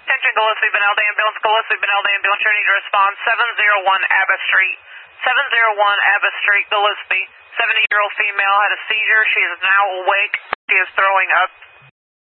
Attention Gillespie, Benalde Ambulance, Gillespie, Benalde Ambulance, you need to respond. 701 Abbott Street. 701 Abbott Street, Gillespie. 70-year-old female had a seizure. She is now awake. She is throwing up.